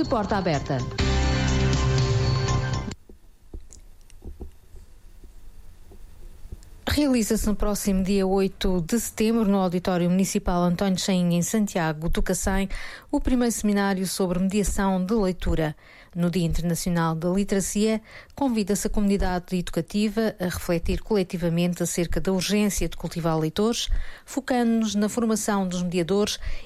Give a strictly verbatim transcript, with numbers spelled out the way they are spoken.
de porta aberta. Realiza-se no próximo dia oito de setembro, no Auditório Municipal António Chainha, em Santiago do Cacém, o primeiro seminário sobre mediação de leitura. No Dia Internacional da Literacia, convida-se a comunidade educativa a refletir coletivamente acerca da urgência de cultivar leitores, focando-nos na formação dos mediadores